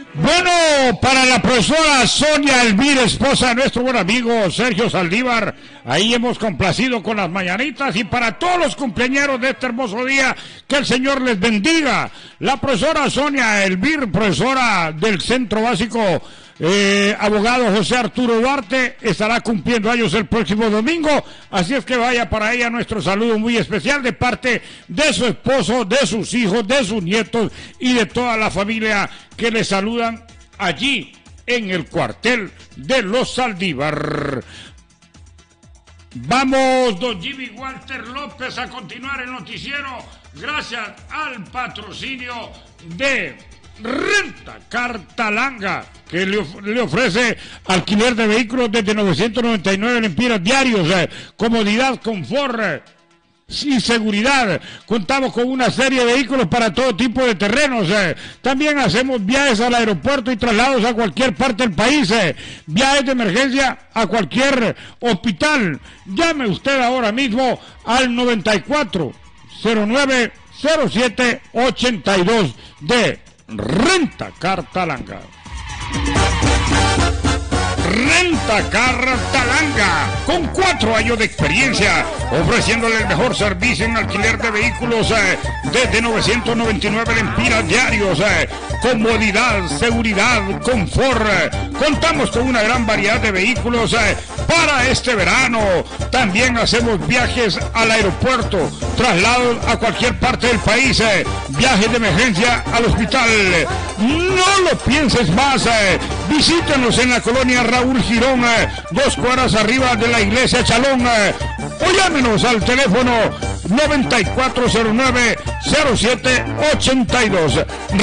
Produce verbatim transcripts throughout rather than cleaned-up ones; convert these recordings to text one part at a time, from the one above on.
Bueno, para la profesora Sonia Elvira, esposa de nuestro buen amigo Sergio Saldívar, ahí hemos complacido con las mañanitas, y para todos los cumpleañeros de este hermoso día, que el Señor les bendiga. La profesora Sonia Elvira, profesora del Centro Básico eh, Abogado José Arturo Duarte, estará cumpliendo años el próximo domingo, así es que vaya para ella nuestro saludo muy especial de parte de su esposo, de sus hijos, de sus nietos y de toda la familia que le saludan allí en el cuartel de los Saldívar. Vamos, don Jimmy Walter López, a continuar el noticiero gracias al patrocinio de Rentacar Talanga, que le, of le ofrece alquiler de vehículos desde novecientos noventa y nueve lempiras diarios, eh, comodidad, confort eh, y seguridad. Contamos con una serie de vehículos para todo tipo de terrenos. Eh. También hacemos viajes al aeropuerto y traslados a cualquier parte del país. Eh. Viajes de emergencia a cualquier hospital. Llame usted ahora mismo al noventa y cuatro cero nueve cero siete ochenta y dos de Rentacar Talanga. Rentacar Talanga, con cuatro años de experiencia, ofreciéndole el mejor servicio en alquiler de vehículos eh, desde novecientos noventa y nueve lempiras diarios, eh, comodidad, seguridad, confort. Eh. Contamos con una gran variedad de vehículos eh, para este verano. También hacemos viajes al aeropuerto, traslados a cualquier parte del país, eh, viajes de emergencia al hospital. No lo pienses más, eh. Visítenos en la colonia Raúl Girón, eh, dos cuadras arriba de la iglesia Chalón, eh, o llámenos al teléfono noventa y cuatro cero nueve cero siete ochenta y dos.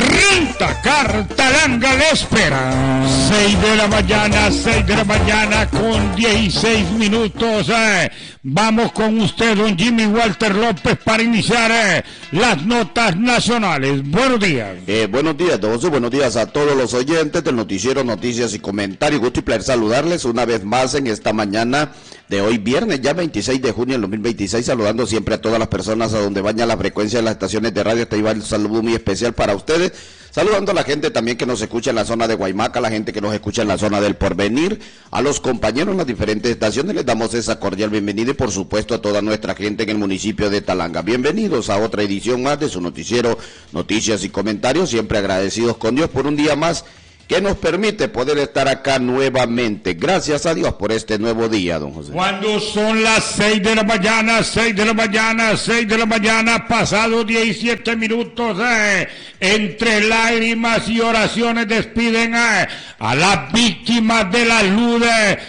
Rentacar Talanga le espera. seis de la mañana, seis de la mañana con dieciséis minutos. Eh. Vamos con usted, don Jimmy Walter López, para iniciar eh, las notas nacionales. Buenos días. Eh, buenos días, don José. Buenos días a todos los oyentes del noticiero Noticias y Comentarios. Gusto y placer saludarles una vez más en esta mañana de hoy viernes, ya veintiséis de junio del dos mil veintiséis, saludando siempre a todas las personas a donde vaya la frecuencia de las estaciones de radio. Este iba el saludo muy especial para ustedes, saludando a la gente también que nos escucha en la zona de Guaymaca, a la gente que nos escucha en la zona del Porvenir, a los compañeros en las diferentes estaciones, les damos esa cordial bienvenida, y por supuesto a toda nuestra gente en el municipio de Talanga. Bienvenidos a otra edición más de su noticiero Noticias y Comentarios, siempre agradecidos con Dios por un día más que nos permite poder estar acá nuevamente. Gracias a Dios por este nuevo día, don José. Cuando son las seis de la mañana, seis de la mañana, seis de la mañana, pasado diecisiete minutos, eh, entre lágrimas y oraciones despiden eh, a las víctimas de la luz, eh,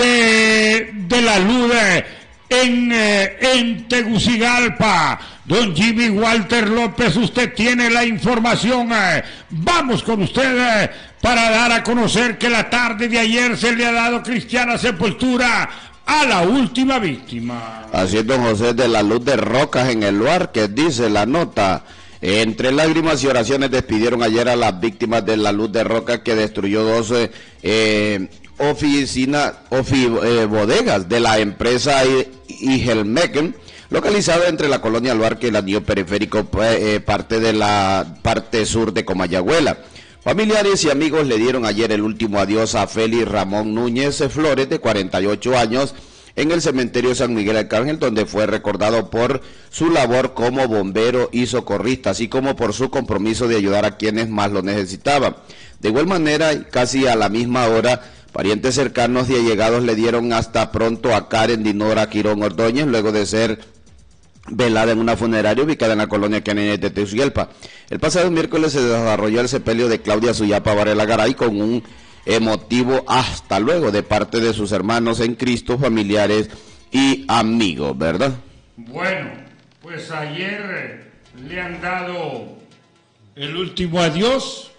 de, de la luz eh, en, eh, en Tegucigalpa. Don Jimmy Walter López, usted tiene la información. Eh. Vamos con usted eh, para dar a conocer que la tarde de ayer se le ha dado cristiana sepultura a la última víctima. Así es, don José, de la Luz de Rocas en el lugar, que dice la nota. Entre lágrimas y oraciones despidieron ayer a las víctimas de la Luz de Rocas, que destruyó dos eh, eh, oficinas, ofi, eh, bodegas de la empresa Igelmecken, localizada entre la colonia Luarque y el anillo periférico, eh, parte de la parte sur de Comayagüela. Familiares y amigos le dieron ayer el último adiós a Félix Ramón Núñez Flores, de cuarenta y ocho años, en el cementerio San Miguel Arcángel, donde fue recordado por su labor como bombero y socorrista, así como por su compromiso de ayudar a quienes más lo necesitaban. De igual manera, casi a la misma hora, parientes cercanos y allegados le dieron hasta pronto a Karen Dinora Quirón Ordóñez, luego de ser velada en una funeraria ubicada en la colonia Canene de Tegucigalpa. El pasado miércoles se desarrolló el sepelio de Claudia Suyapa Varela Garay con un emotivo hasta luego de parte de sus hermanos en Cristo, familiares y amigos, ¿verdad? Bueno, pues ayer le han dado el último adiós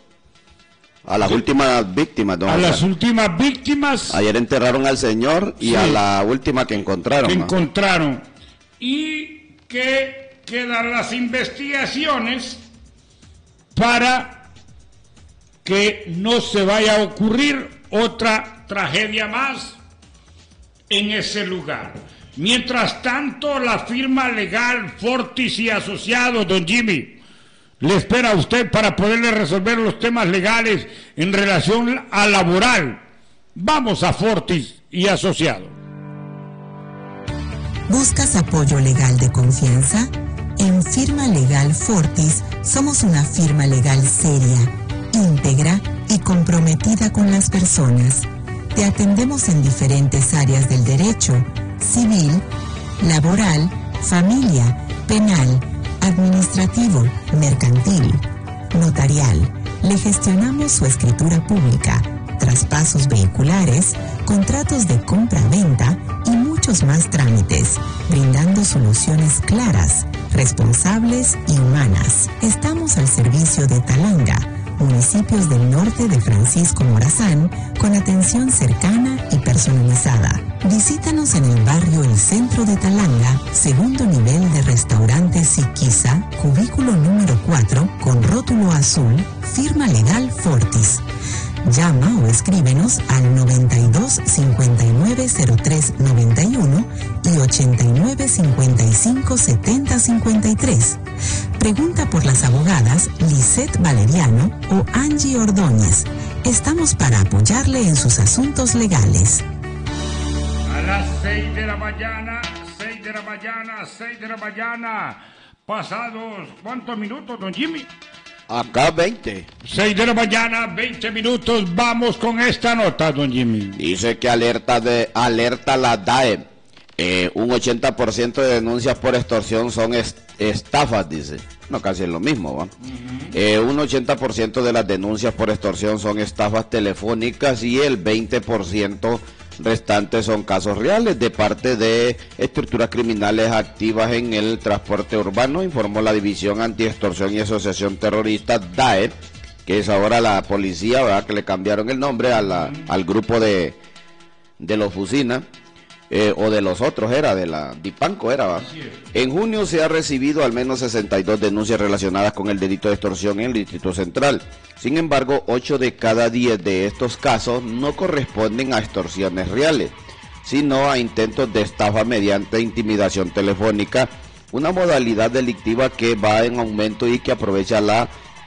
a las sí. últimas víctimas, don a José. las últimas víctimas. Ayer enterraron al señor y sí. a la última que encontraron. Que ¿no? encontraron. Y que quedan las investigaciones para que no se vaya a ocurrir otra tragedia más en ese lugar. Mientras tanto, la firma legal Fortis y Asociados, don Jimmy, le espera a usted para poderle resolver los temas legales en relación a laboral. Vamos a Fortis y Asociado. ¿Buscas apoyo legal de confianza? En Firma Legal Fortis somos una firma legal seria, íntegra y comprometida con las personas. Te atendemos en diferentes áreas del derecho: civil, laboral, familia, penal, administrativo, mercantil, notarial. Le gestionamos su escritura pública, traspasos vehiculares, contratos de compra-venta y muchos más trámites, brindando soluciones claras, responsables y humanas. Estamos al servicio de Talanga, municipios del norte de Francisco Morazán, con atención cercana y personalizada. Visítanos en el barrio El Centro de Talanga, segundo nivel de restaurante Siquisa, cubículo número cuatro, con rótulo azul, Firma Legal Fortis. Llama o escríbenos al noventa y dos cincuenta y nueve cero tres noventa y uno y ochenta y nueve cincuenta y cinco setenta cincuenta y tres. Pregunta por las abogadas Lisette Valeriano o Angie Ordóñez. Estamos para apoyarle en sus asuntos legales. A las seis de la mañana, seis de la mañana, seis de la mañana, pasados, ¿cuántos minutos, don Jimmy? Acá veinte. seis de la mañana, veinte minutos, vamos con esta nota, don Jimmy. Dice que alerta de alerta la D A E. Eh, un ochenta por ciento de denuncias por extorsión son est estafas, dice. No, casi es lo mismo, ¿va? Uh-huh. eh, un ochenta por ciento de las denuncias por extorsión son estafas telefónicas y el veinte por ciento restantes son casos reales de parte de estructuras criminales activas en el transporte urbano, informó la División Antiextorsión y Asociación Terrorista D A E, que es ahora la policía, ¿verdad? Que le cambiaron el nombre a la, al grupo de, de los Fusina. Eh, o de los otros, era de la Dipanco, era. ¿Va? En junio se ha recibido al menos sesenta y dos denuncias relacionadas con el delito de extorsión en el Distrito Central. Sin embargo, ocho de cada diez de estos casos no corresponden a extorsiones reales, sino a intentos de estafa mediante intimidación telefónica, una modalidad delictiva que va en aumento y que aprovecha la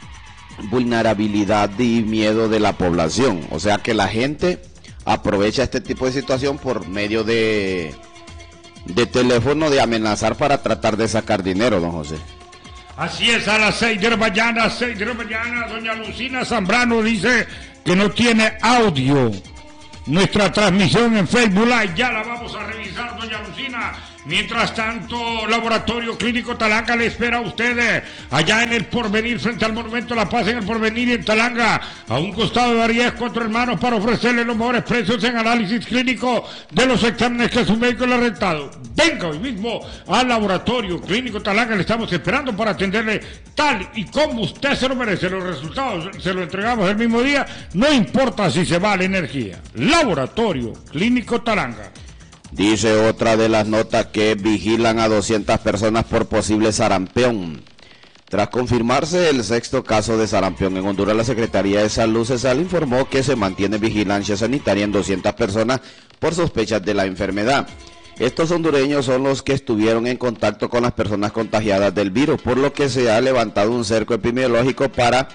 vulnerabilidad y miedo de la población. O sea que la gente aprovecha este tipo de situación por medio de, de teléfono, de amenazar para tratar de sacar dinero, don José. Así es, a las seis de la mañana, seis de la mañana, doña Lucina Zambrano dice que no tiene audio. Nuestra transmisión en Facebook Live, ya la vamos a revisar, doña Lucina. Mientras tanto, Laboratorio Clínico Talanga le espera a ustedes allá en el Porvenir, frente al Monumento a la Paz en el Porvenir y en Talanga, a un costado de Arias, Cuatro Hermanos, para ofrecerle los mejores precios en análisis clínico de los exámenes que su médico le ha rentado. Venga hoy mismo al Laboratorio Clínico Talanga, le estamos esperando para atenderle tal y como usted se lo merece. Los resultados se los entregamos el mismo día, no importa si se va la energía. Laboratorio Clínico Talanga. Dice otra de las notas que vigilan a doscientas personas por posible sarampión. Tras confirmarse el sexto caso de sarampión en Honduras, la Secretaría de Salud Cesal informó que se mantiene vigilancia sanitaria en doscientas personas por sospechas de la enfermedad. Estos hondureños son los que estuvieron en contacto con las personas contagiadas del virus, por lo que se ha levantado un cerco epidemiológico para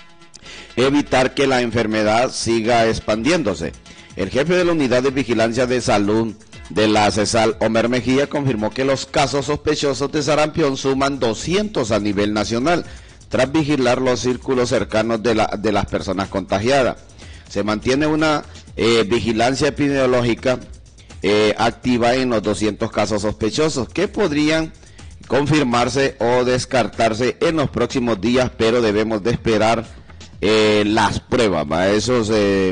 evitar que la enfermedad siga expandiéndose. El jefe de la Unidad de Vigilancia de Salud de la Cesal, Omer Mejía, confirmó que los casos sospechosos de sarampión suman doscientos a nivel nacional, tras vigilar los círculos cercanos de, la, de las personas contagiadas. Se mantiene una eh, vigilancia epidemiológica eh, activa en los doscientos casos sospechosos, que podrían confirmarse o descartarse en los próximos días, pero debemos de esperar eh, las pruebas. ¿Va? Eso se,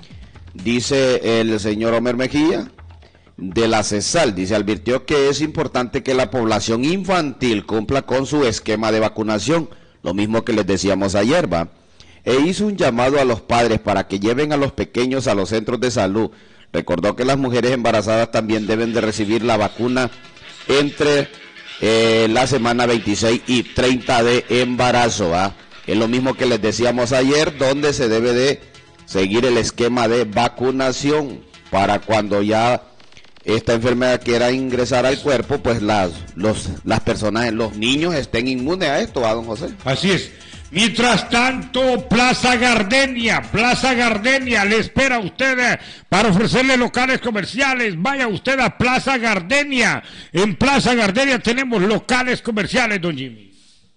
dice el señor Omer Mejía de la Cesal, dice, advirtió que es importante que la población infantil cumpla con su esquema de vacunación, lo mismo que les decíamos ayer, ¿va? E hizo un llamado a los padres para que lleven a los pequeños a los centros de salud. Recordó que las mujeres embarazadas también deben de recibir la vacuna entre eh, la semana veintiséis y treinta de embarazo, ¿va? Es lo mismo que les decíamos ayer, donde se debe de seguir el esquema de vacunación para cuando ya esta enfermedad quiera ingresar al cuerpo, pues las, los, las personas, los niños estén inmunes a esto, ¿a don José? Así es. Mientras tanto, Plaza Gardenia, Plaza Gardenia, le espera a usted para ofrecerle locales comerciales. Vaya usted a Plaza Gardenia. En Plaza Gardenia tenemos locales comerciales, don Jimmy.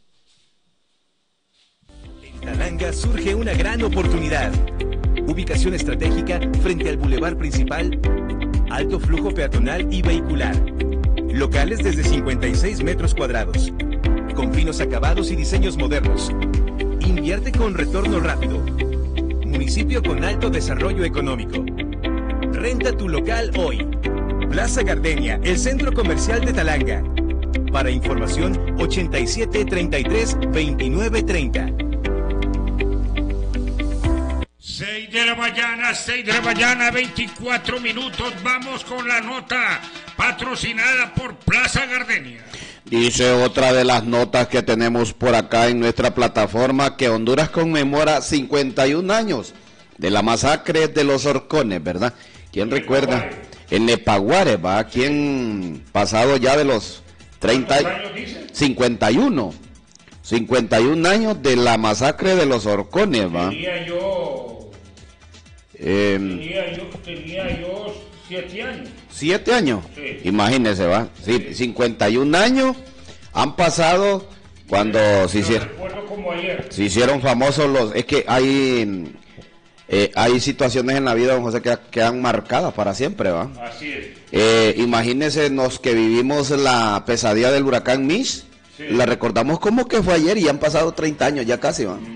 En Talanga surge una gran oportunidad. Ubicación estratégica frente al bulevar principal, alto flujo peatonal y vehicular. Locales desde cincuenta y seis metros cuadrados, con finos acabados y diseños modernos. Invierte con retorno rápido. Municipio con alto desarrollo económico. Renta tu local hoy. Plaza Gardenia, el centro comercial de Talanga. Para información, ochenta y siete, treinta y tres, veintinueve, treinta. seis de la mañana, seis de la mañana, veinticuatro minutos. Vamos con la nota patrocinada por Plaza Gardenia. Dice otra de las notas que tenemos por acá en nuestra plataforma que Honduras conmemora cincuenta y un años de la masacre de los Horcones, ¿verdad? ¿Quién recuerda? En Nepaguare, ¿va? ¿Quién pasado ya de los treinta? cincuenta y uno. cincuenta y un años de la masacre de los Horcones, ¿va? Tenía yo... Eh, tenía yo... Tenía yo... Siete años. ¿Siete años? Sí. Imagínese, ¿va? Sí, cincuenta y un años han pasado cuando sí, se hicieron... Recuerdo como ayer. Se hicieron famosos los... Es que hay... Eh, hay situaciones en la vida, don José, que quedan marcadas para siempre, ¿va? Así es. Eh, imagínense los que vivimos la pesadilla del huracán Mitch. Sí. La recordamos como que fue ayer y han pasado treinta años ya casi, ¿va?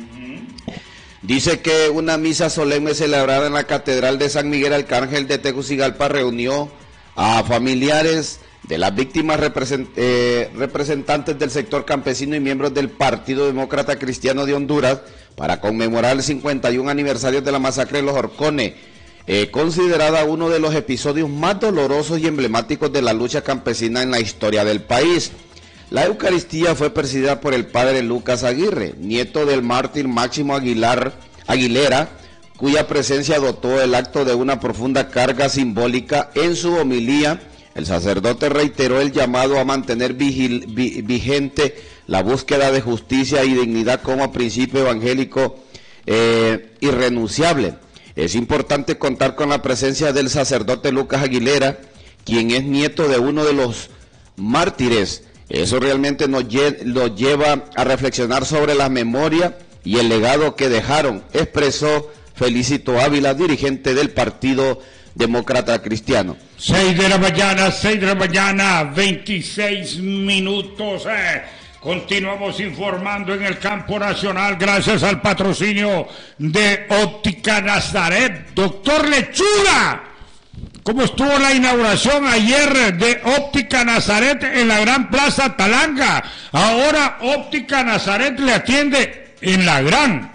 Dice que una misa solemne celebrada en la Catedral de San Miguel Arcángel de Tegucigalpa reunió a familiares de las víctimas, represent eh, representantes del sector campesino y miembros del Partido Demócrata Cristiano de Honduras para conmemorar el cincuenta y un aniversario de la masacre de los Horcones, eh, considerada uno de los episodios más dolorosos y emblemáticos de la lucha campesina en la historia del país. La Eucaristía fue presidida por el padre Lucas Aguirre, nieto del mártir Máximo Aguilar, Aguilera, cuya presencia dotó el acto de una profunda carga simbólica. En su homilía, el sacerdote reiteró el llamado a mantener vigil, vi, vigente la búsqueda de justicia y dignidad como principio evangélico eh, irrenunciable. Es importante contar con la presencia del sacerdote Lucas Aguilera, quien es nieto de uno de los mártires. Eso realmente nos, lle nos lleva a reflexionar sobre la memoria y el legado que dejaron, expresó Felicito Ávila, dirigente del Partido Demócrata Cristiano. seis de la mañana, seis de la mañana, veintiséis minutos. Eh. Continuamos informando en el campo nacional gracias al patrocinio de Óptica Nazaret. Doctor Lechuga, ¿cómo estuvo la inauguración ayer de Óptica Nazaret en la Gran Plaza Talanga? Ahora Óptica Nazaret le atiende en la Gran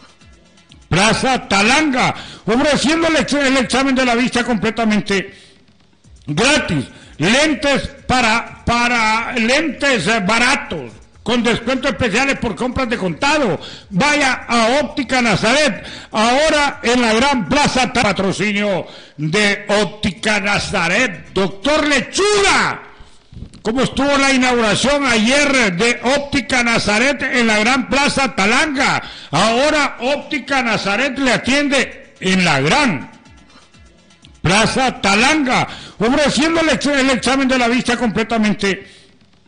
Plaza Talanga, ofreciendo el, ex el examen de la vista completamente gratis. Lentes para, para lentes baratos, con descuentos especiales por compras de contado. Vaya a Óptica Nazaret, ahora en la Gran Plaza, patrocinio de Óptica Nazaret. Doctor Lechuga, ¿cómo estuvo la inauguración ayer de Óptica Nazaret en la Gran Plaza Talanga? Ahora Óptica Nazaret le atiende en la Gran Plaza Talanga, ofreciendo el, ex el examen de la vista completamente